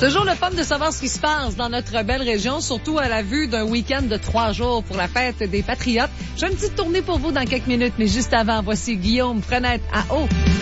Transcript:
Toujours le fun de savoir ce qui se passe dans notre belle région, surtout à la vue d'un week-end de 3 jours pour la fête des Patriotes. J'ai une petite tournée pour vous dans quelques minutes, mais juste avant, voici Guillaume Frenette à eau.